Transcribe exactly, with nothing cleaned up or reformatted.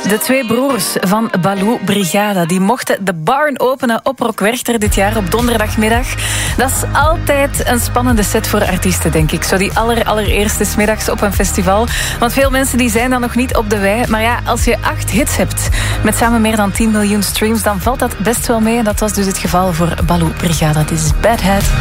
De twee broers van Baloo Brigada die mochten de barn openen op Rock Werchter dit jaar op donderdagmiddag. Dat is altijd een spannende set voor artiesten, denk ik. Zo die aller, allereerste 's middags op een festival. Want veel mensen die zijn dan nog niet op de wei. Maar ja, als je acht hits hebt met samen meer dan tien miljoen streams, dan valt dat best wel mee. En dat was dus het geval voor Baloo Brigada. Dit is Bad Head.